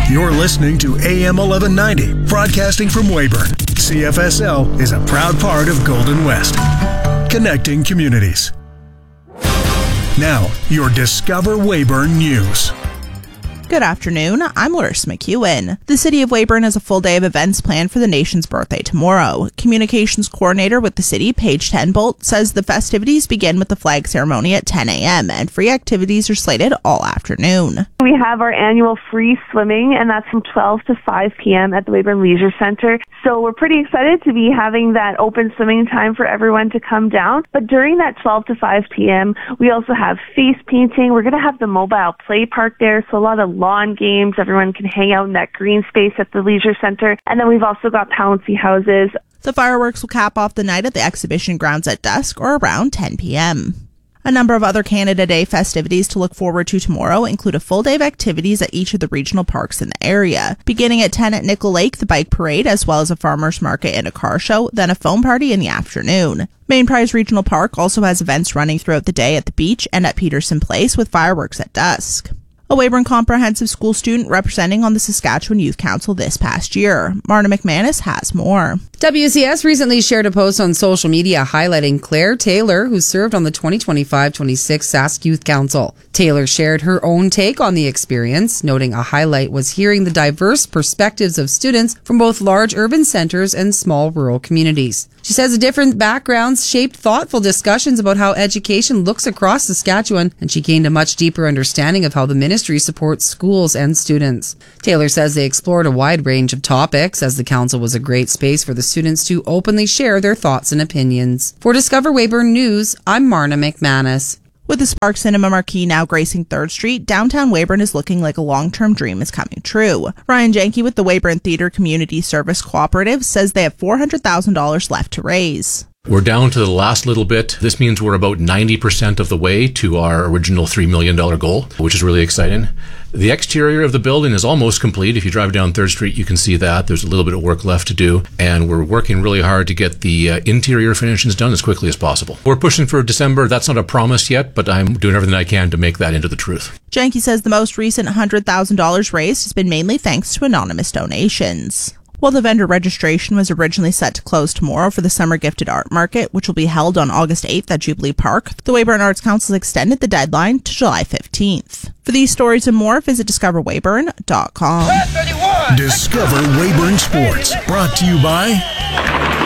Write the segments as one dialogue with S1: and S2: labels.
S1: You're listening to AM 1190, broadcasting from Weyburn. CFSL is a proud part of Golden West, connecting communities. Now, your Discover Weyburn News.
S2: Good afternoon, I'm Larissa McEwen. The City of Weyburn has a full day of events planned for the nation's birthday tomorrow. Communications Coordinator with the city, Paige Tenbolt, says the festivities begin with the flag ceremony at 10 a.m. and free activities are slated all afternoon.
S3: We have our annual free swimming, and that's from 12 to 5 p.m. at the Weyburn Leisure Center. So we're pretty excited to be having that open swimming time for everyone to come down. But during that 12 to 5 p.m., we also have face painting. We're going to have the mobile play park there, so a lot of lawn games. Everyone can hang out in that green space at the Leisure Center. And then we've also got bouncy houses.
S2: The fireworks will cap off the night at the exhibition grounds at dusk or around 10 p.m. A number of other Canada Day festivities to look forward to tomorrow include a full day of activities at each of the regional parks in the area. Beginning at 10 at Nickel Lake, the bike parade, as well as a farmer's market and a car show, then a foam party in the afternoon. Main Prize Regional Park also has events running throughout the day at the beach and at Peterson Place with fireworks at dusk. A Weyburn Comprehensive School student representing on the Saskatchewan Youth Council this past year. Marna McManus has more.
S4: WCS recently shared a post on social media highlighting Claire Taylor, who served on the 2025-26 Sask Youth Council. Taylor shared her own take on the experience, noting a highlight was hearing the diverse perspectives of students from both large urban centres and small rural communities. She says the different backgrounds shaped thoughtful discussions about how education looks across Saskatchewan, and she gained a much deeper understanding of how the ministry supports schools and students. Taylor says they explored a wide range of topics, as the council was a great space for the students to openly share their thoughts and opinions. For Discover Weyburn News, I'm Marna McManus.
S2: With the Spark Cinema marquee now gracing 3rd Street, downtown Weyburn is looking like a long-term dream is coming true. Ryan Jenke with the Weyburn Theatre Community Service Cooperative says they have $400,000 left to raise.
S5: We're down to the last little bit. This means we're about 90% of the way to our original $3 million goal, which is really exciting. The exterior of the building is almost complete. If you drive down 3rd Street, you can see that. There's a little bit of work left to do, and we're working really hard to get the interior finishes done as quickly as possible. We're pushing for December. That's not a promise yet, but I'm doing everything I can to make that into the truth.
S2: Jenke says the most recent $100,000 raised has been mainly thanks to anonymous donations. While the vendor registration was originally set to close tomorrow for the Summer Gifted Art Market, which will be held on August 8th at Jubilee Park, the Weyburn Arts Council extended the deadline to July 15th. For these stories and more, visit discoverweyburn.com.
S1: Discover Weyburn Sports, brought to you by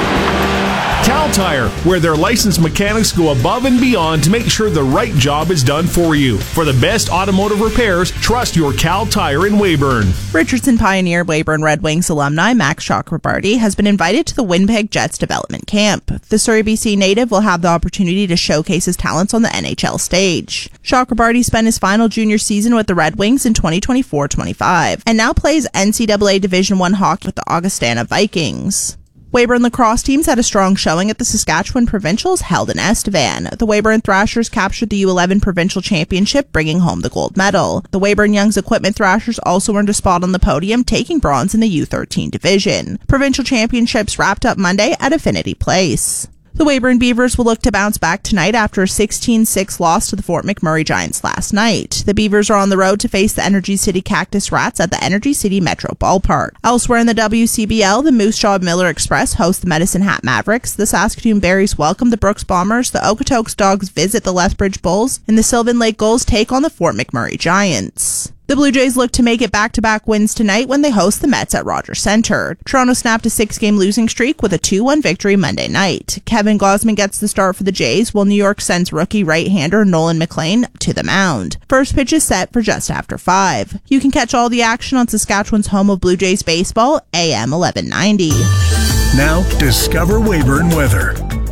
S1: Cal Tire, where their licensed mechanics go above and beyond to make sure the right job is done for you. For the best automotive repairs, trust your Cal Tire in Weyburn.
S2: Richardson Pioneer Weyburn Red Wings alumni Max Chakrabarty has been invited to the Winnipeg Jets development camp. The Surrey, BC native will have the opportunity to showcase his talents on the NHL stage. Chakrabarty spent his final junior season with the Red Wings in 2024-25 and now plays NCAA Division I hockey with the Augustana Vikings. Weyburn lacrosse teams had a strong showing at the Saskatchewan Provincials held in Estevan. The Weyburn Thrashers captured the U11 Provincial Championship, bringing home the gold medal. The Weyburn Young's Equipment Thrashers also earned a spot on the podium, taking bronze in the U13 division. Provincial Championships wrapped up Monday at Affinity Place. The Weyburn Beavers will look to bounce back tonight after a 16-6 loss to the Fort McMurray Giants last night. The Beavers are on the road to face the Energy City Cactus Rats at the Energy City Metro Ballpark. Elsewhere in the WCBL, the Moose Jaw Miller Express host the Medicine Hat Mavericks, the Saskatoon Berries welcome the Brooks Bombers, the Okotoks Dogs visit the Lethbridge Bulls, and the Sylvan Lake Gulls take on the Fort McMurray Giants. The Blue Jays look to make it back-to-back wins tonight when they host the Mets at Rogers Centre. Toronto snapped a 6-game losing streak with a 2-1 victory Monday night. Kevin Gausman gets the start for the Jays, while New York sends rookie right-hander Nolan McLean to the mound. First pitch is set for just after 5. You can catch all the action on Saskatchewan's home of Blue Jays baseball, AM 1190.
S1: Now, Discover Weyburn weather.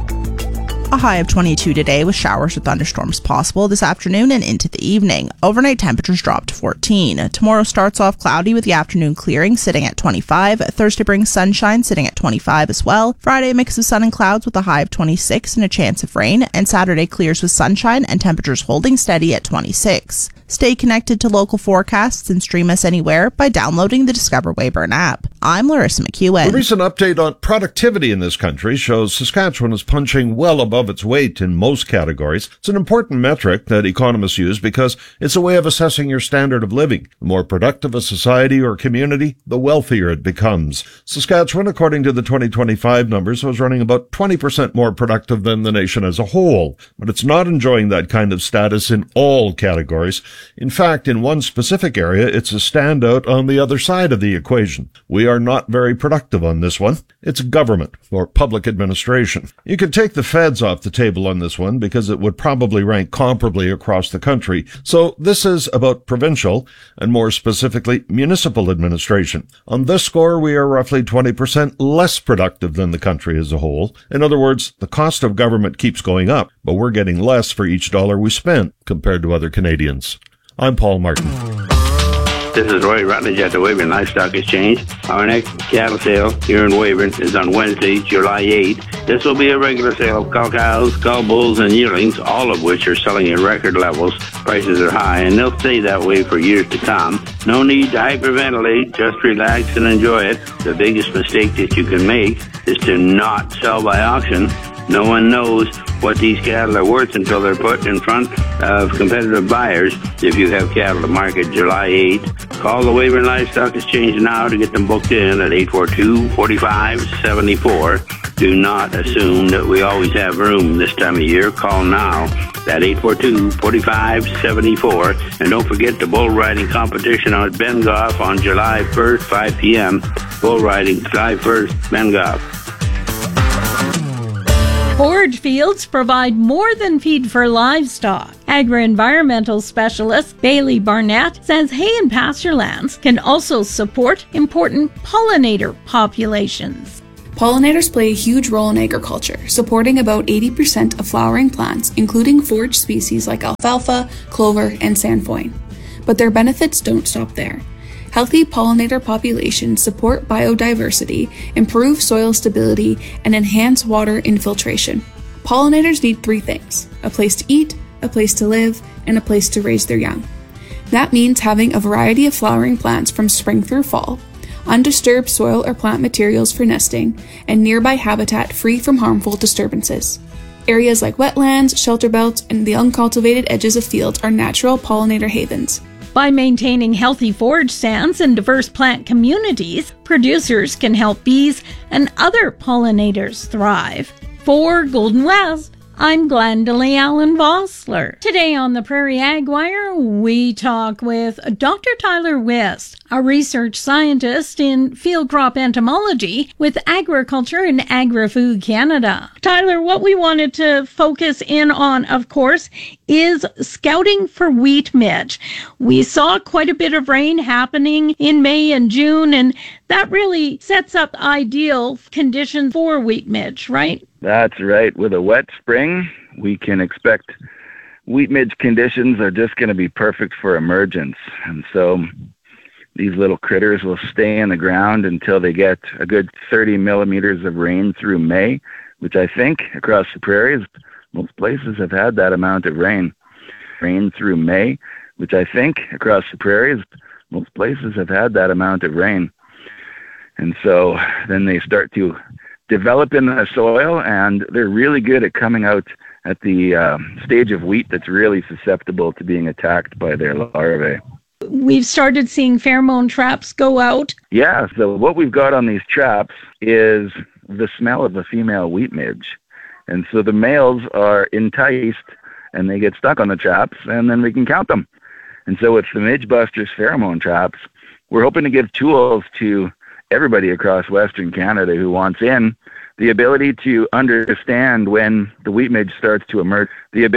S2: A high of 22 today with showers or thunderstorms possible this afternoon and into the evening. Overnight temperatures drop to 14. Tomorrow starts off cloudy with the afternoon clearing sitting at 25. Thursday brings sunshine sitting at 25 as well. Friday a mix of sun and clouds with a high of 26 and a chance of rain. And Saturday clears with sunshine and temperatures holding steady at 26. Stay connected to local forecasts and stream us anywhere by downloading the Discover Weyburn app. I'm Larissa McEwen.
S6: A recent update on productivity in this country shows Saskatchewan is punching well above its weight in most categories. It's an important metric that economists use because it's a way of assessing your standard of living. The more productive a society or community, the wealthier it becomes. Saskatchewan, according to the 2025 numbers, was running about 20% more productive than the nation as a whole. But it's not enjoying that kind of status in all categories. In fact, in one specific area, it's a standout on the other side of the equation. We are not very productive on this one. It's government, or public administration. You could take the feds off the table on this one because it would probably rank comparably across the country. So this is about provincial, and more specifically, municipal administration. On this score, we are roughly 20% less productive than the country as a whole. In other words, the cost of government keeps going up, but we're getting less for each dollar we spent compared to other Canadians. I'm Paul Martin.
S7: This is Roy Rutledge at the Weyburn Livestock Exchange. Our next cattle sale here in Weyburn is on Wednesday, July 8th. This will be a regular sale of cull cows, cull bulls, and yearlings, all of which are selling at record levels. Prices are high, and they'll stay that way for years to come. No need to hyperventilate, just relax and enjoy it. The biggest mistake that you can make is to not sell by auction. No one knows what these cattle are worth until they're put in front of competitive buyers. If you have cattle to market July 8th, call the Weyburn Livestock Exchange now to get them booked in at 842-4574. Do not assume that we always have room this time of year. Call now at 842-4574. And don't forget the bull riding competition on Bengoff on July 1st, 5 p.m. Bull riding July 1st, Bengoff.
S8: Forage fields provide more than feed for livestock. Agri-environmental specialist Bailey Barnett says hay and pasture lands can also support important pollinator populations.
S9: Pollinators play a huge role in agriculture, supporting about 80% of flowering plants, including forage species like alfalfa, clover, and sainfoin. But their benefits don't stop there. Healthy pollinator populations support biodiversity, improve soil stability, and enhance water infiltration. Pollinators need three things: a place to eat, a place to live, and a place to raise their young. That means having a variety of flowering plants from spring through fall, undisturbed soil or plant materials for nesting, and nearby habitat free from harmful disturbances. Areas like wetlands, shelter belts, and the uncultivated edges of fields are natural pollinator havens.
S8: By maintaining healthy forage stands and diverse plant communities, producers can help bees and other pollinators thrive. For Golden West, I'm Glendalee Allen Vossler. Today on the Prairie Ag Wire, we talk with Dr. Tyler Wist, a research scientist in field crop entomology with Agriculture and Agri-Food Canada. Tyler, what we wanted to focus in on, of course, is scouting for wheat midge. We saw quite a bit of rain happening in May and June, and that really sets up ideal conditions for wheat midge, right?
S10: That's right. With a wet spring, we can expect wheat midge conditions are just going to be perfect for emergence. And so these little critters will stay in the ground until they get a good 30 millimeters of rain through May, which I think across the prairies, most places have had that amount of rain. Rain through May, which I think across the prairies, most places have had that amount of rain. And so then they start to develop in the soil, and they're really good at coming out at the stage of wheat that's really susceptible to being attacked by their larvae.
S8: We've started seeing pheromone traps go out.
S10: Yeah, so what we've got on these traps is the smell of the female wheat midge. And so the males are enticed, and they get stuck on the traps, and then we can count them. And so with the Midge Busters pheromone traps, we're hoping to give tools to everybody across Western Canada who wants in, the ability to understand when the wheat midge starts to emerge, in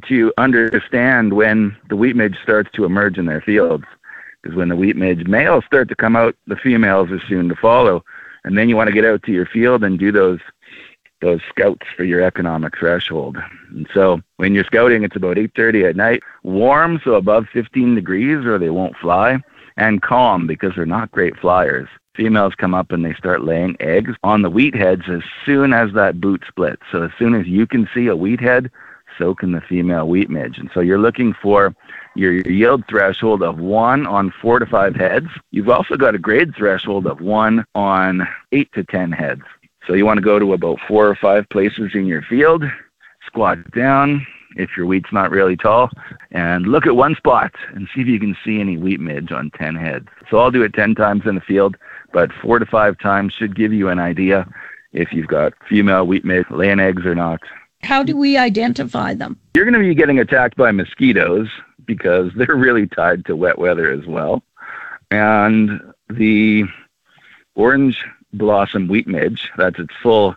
S10: their fields. Because when the wheat midge males start to come out, the females are soon to follow. And then you want to get out to your field and do those scouts for your economic threshold. And so when you're scouting, it's about 8:30 at night, warm, so above 15 degrees or they won't fly, and calm because they're not great flyers. Females come up and they start laying eggs on the wheat heads as soon as that boot splits. So as soon as you can see a wheat head, so can the female wheat midge. And so you're looking for your yield threshold of 1 on 4 to 5 heads. You've also got a grade threshold of 1 on 8 to 10 heads. So you want to go to about 4 or 5 places in your field, squat down if your wheat's not really tall, and look at one spot and see if you can see any wheat midge on 10 heads. So I'll do it 10 times in the field, but 4 to 5 times should give you an idea if you've got female wheat midge laying eggs or not.
S8: How do we identify them?
S10: You're going to be getting attacked by mosquitoes because they're really tied to wet weather as well. And the orange blossom wheat midge, that's its full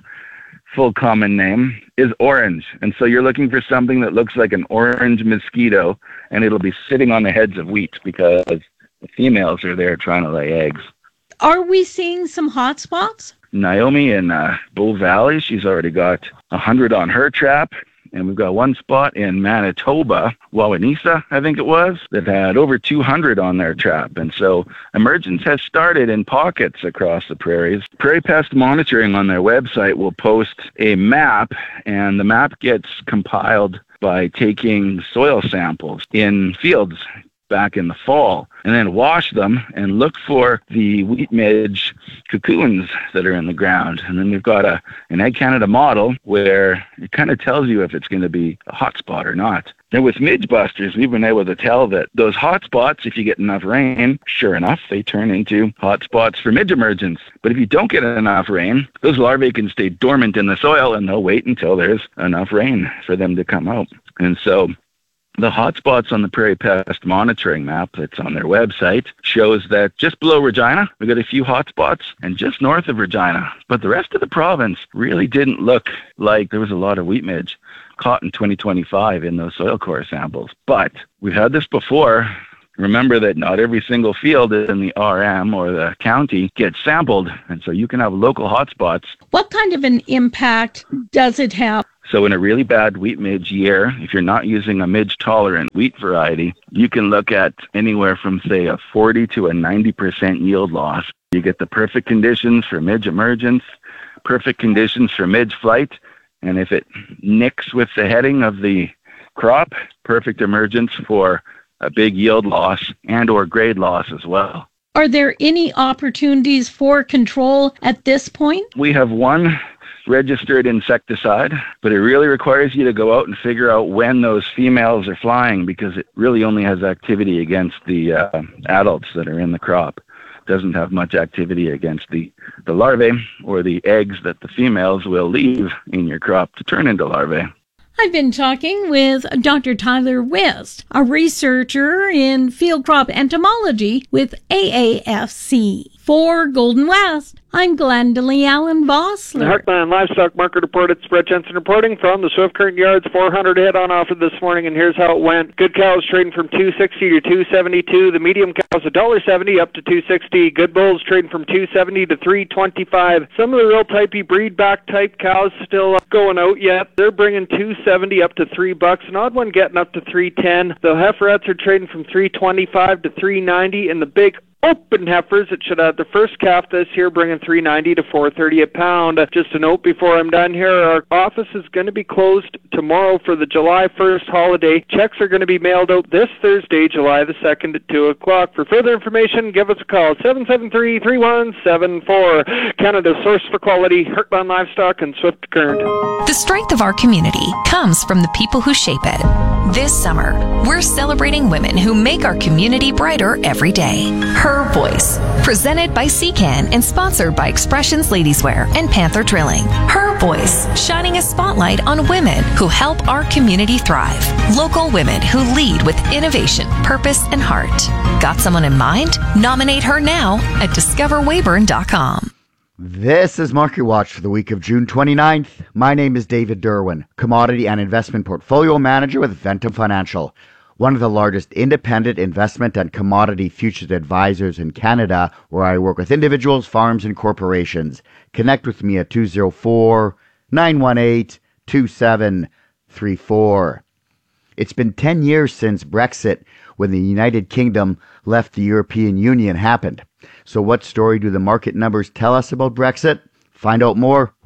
S10: common name, is orange. And so you're looking for something that looks like an orange mosquito, and it'll be sitting on the heads of wheat because the females are there trying to lay eggs.
S8: Are we seeing some hot spots?
S10: Naomi in Bull Valley, she's already got 100 on her trap. And we've got one spot in Manitoba, Wawanesa, I think it was, that had over 200 on their trap. And so emergence has started in pockets across the prairies. Prairie Pest Monitoring on their website will post a map, and the map gets compiled by taking soil samples in fields back in the fall, and then wash them and look for the wheat midge cocoons that are in the ground. And then we've got an Ag Canada model where it kind of tells you if it's going to be a hot spot or not. Now with midge busters, we've been able to tell that those hot spots, if you get enough rain, sure enough, they turn into hot spots for midge emergence. But if you don't get enough rain, those larvae can stay dormant in the soil and they'll wait until there's enough rain for them to come out. And so the hotspots on the Prairie Pest Monitoring map that's on their website shows that just below Regina, we got a few hotspots, and just north of Regina. But the rest of the province really didn't look like there was a lot of wheat midge caught in 2025 in those soil core samples. But we've had this before. Remember that not every single field in the RM or the county gets sampled, and so you can have local hotspots.
S8: What kind of an impact does it have?
S10: So in a really bad wheat midge year, if you're not using a midge-tolerant wheat variety, you can look at anywhere from, say, a 40 to a 90% yield loss. You get the perfect conditions for midge emergence, perfect conditions for midge flight, and if it nicks with the heading of the crop, perfect emergence for a big yield loss and or grade loss as well.
S8: Are there any opportunities for control at this point?
S10: We have one registered insecticide, but it really requires you to go out and figure out when those females are flying, because it really only has activity against the adults that are in the crop. It doesn't have much activity against the larvae or the eggs that the females will leave in your crop to turn into larvae.
S8: I've been talking with Dr. Tyler West, a researcher in field crop entomology with AAFC. For Golden West, I'm Glendalee Allen Vossler.
S11: The Heartland Livestock Market Report, it's Brett Jensen reporting from the Swift Current Yards. 400 head on offer this morning, and here's how it went. Good cows trading from $2.60 to $2.72. The medium cows $1.70 up to $2.60. Good bulls trading from $2.70 to $3.25. Some of the real typey breed back type cows still going out yet. They're bringing $2.70 up to $3. An odd one getting up to $3.10. The heiferettes are trading from $3.25 to $3.90, and the big open heifers that should have the first calf this year, bringing $3.90 to $4.30 a pound. Just a note before I'm done here, our office is going to be closed tomorrow for the July 1st holiday. Checks are going to be mailed out this Thursday, July the 2nd at 2 o'clock. For further information, give us a call, 773-3174. Canada's source for quality, Heartland Livestock and Swift Current.
S12: The strength of our community comes from the people who shape it. This summer, we're celebrating women who make our community brighter every day. Her Voice, presented by CCAN and sponsored by Expressions Ladieswear and Panther Drilling. Her Voice, shining a spotlight on women who help our community thrive. Local women who lead with innovation, purpose, and heart. Got someone in mind? Nominate her now at discoverweyburn.com.
S13: This is Market Watch for the week of June 29th. My name is David Derwin, Commodity and Investment Portfolio Manager with Ventum Financial, one of the largest independent investment and commodity futures advisors in Canada, where I work with individuals, farms, and corporations. Connect with me at 204-918-2734. It's been 10 years since Brexit, when the United Kingdom left the European Union, happened. So what story do the market numbers tell us about Brexit? Find out more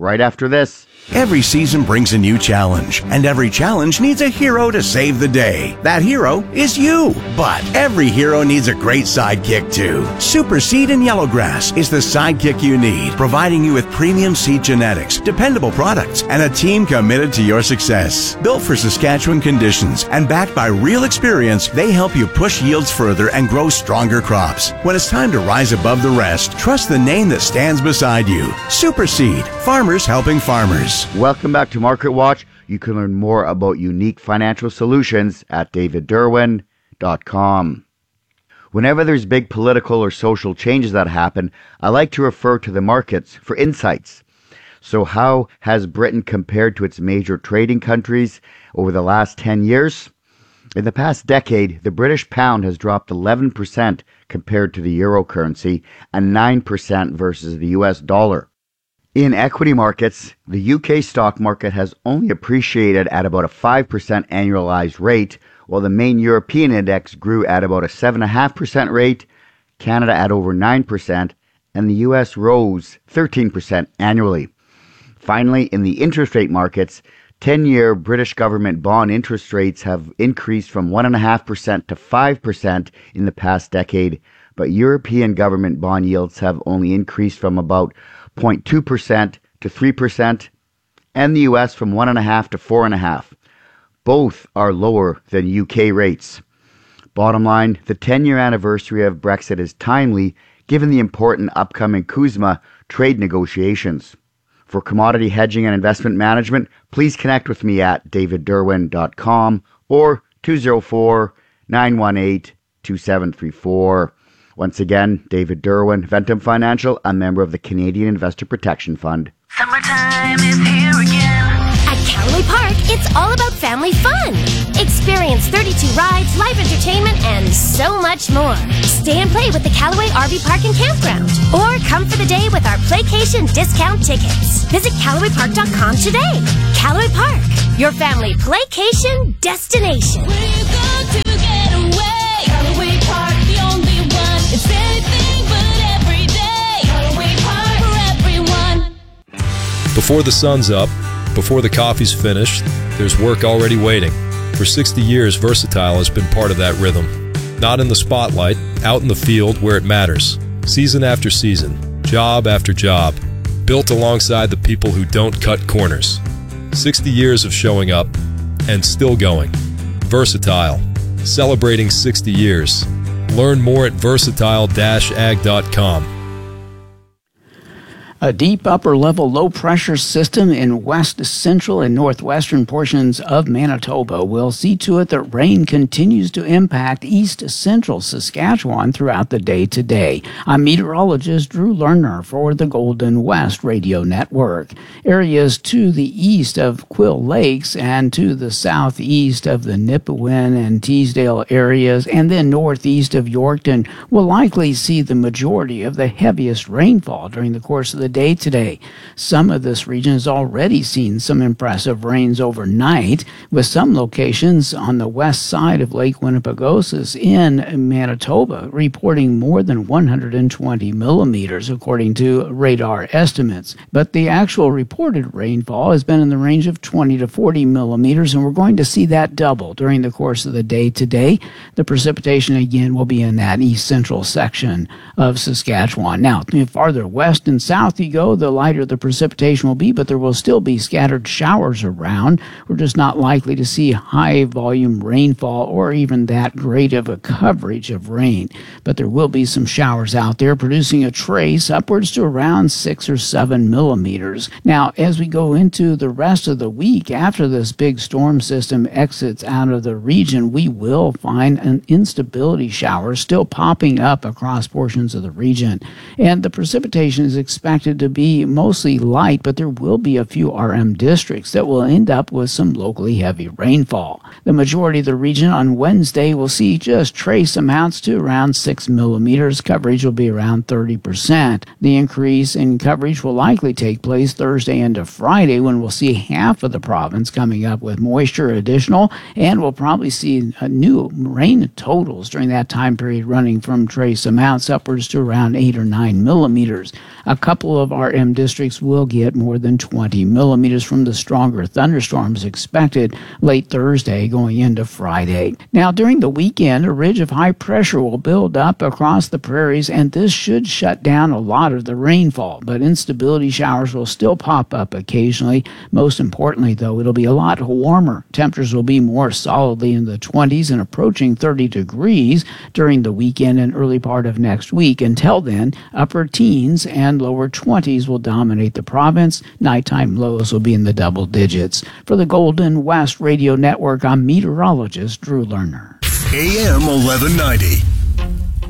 S13: right after this.
S14: Every season brings a new challenge, and every challenge needs a hero to save the day. That hero is you. But every hero needs a great sidekick too. Super Seed and Yellowgrass is the sidekick you need, providing you with premium seed genetics, dependable products, and a team committed to your success. Built for Saskatchewan conditions and backed by real experience, they help you push yields further and grow stronger crops. When it's time to rise above the rest, trust the name that stands beside you. Super Seed, farmers helping farmers.
S13: Welcome back to Market Watch. You can learn more about unique financial solutions at davidderwin.com. Whenever there's big political or social changes that happen, I like to refer to the markets for insights. So how has Britain compared to its major trading countries over the last 10 years? In the past decade, the British pound has dropped 11% compared to the euro currency and 9% versus the US dollar. In equity markets, the UK stock market has only appreciated at about a 5% annualized rate, while the main European index grew at about a 7.5% rate, Canada at over 9%, and the US rose 13% annually. Finally, in the interest rate markets, 10-year British government bond interest rates have increased from 1.5% to 5% in the past decade, but European government bond yields have only increased from about 0.2% to 3%, and the US from 1.5% to 4.5%. Both are lower than UK rates. Bottom line, the 10-year anniversary of Brexit is timely given the important upcoming CUSMA trade negotiations. For commodity hedging and investment management, please connect with me at davidderwin.com or 204-918-2734. Once again, David Derwin, Ventum Financial, a member of the Canadian Investor Protection Fund.
S15: Summertime is here again. At Callaway Park, it's all about family fun. Experience 32 rides, live entertainment, and so much more. Stay and play with the Callaway RV Park and Campground. Or come for the day with our Playcation discount tickets. Visit CallawayPark.com today. Callaway Park, your family Playcation destination. We're going to get away. Callaway Park, the only one. It's anything but every day. Callaway Park for everyone.
S16: Before the sun's up, before the coffee's finished, there's work already waiting. For 60 years, Versatile has been part of that rhythm. Not in the spotlight, out in the field where it matters. Season after season, job after job, built alongside the people who don't cut corners. 60 years of showing up and still going. Versatile, celebrating 60 years. Learn more at versatile-ag.com.
S17: A deep upper-level low-pressure system in west, central, and northwestern portions of Manitoba will see to it that rain continues to impact east-central Saskatchewan throughout the day today. I'm meteorologist Drew Lerner for the Golden West Radio Network. Areas to the east of Quill Lakes and to the southeast of the Nipawin and Teasdale areas, and then northeast of Yorkton, will likely see the majority of the heaviest rainfall during the course of the day today. Some of this region has already seen some impressive rains overnight, with some locations on the west side of Lake Winnipegosis in Manitoba reporting more than 120 millimeters, according to radar estimates. But the actual reported rainfall has been in the range of 20 to 40 millimeters, and we're going to see that double during the course of the day today. The precipitation again will be in that east central section of Saskatchewan. Now, farther west and south you go, the lighter the precipitation will be, but there will still be scattered showers around. We're just not likely to see high volume rainfall or even that great of a coverage of rain. But there will be some showers out there, producing a trace upwards to around 6 or 7 millimeters. Now, as we go into the rest of the week, after this big storm system exits out of the region, we will find an instability shower still popping up across portions of the region. And the precipitation is expected to be mostly light, but there will be a few RM districts that will end up with some locally heavy rainfall. The majority of the region on Wednesday will see just trace amounts to around 6 millimeters. Coverage will be around 30%. The increase in coverage will likely take place Thursday into Friday, when we'll see half of the province coming up with moisture additional, and we'll probably see new rain totals during that time period running from trace amounts upwards to around 8 or 9 millimeters. A couple couple of our M districts will get more than 20 millimeters from the stronger thunderstorms expected late Thursday going into Friday. Now, during the weekend, a ridge of high pressure will build up across the prairies, and this should shut down a lot of the rainfall, but instability showers will still pop up occasionally. Most importantly, though, it'll be a lot warmer. Temperatures will be more solidly in the 20s and approaching 30 degrees during the weekend and early part of next week. Until then, upper teens and lower 20s will dominate the province. Nighttime lows will be in the double digits. For the Golden West Radio Network, I'm meteorologist Drew Lerner.
S14: AM 1190.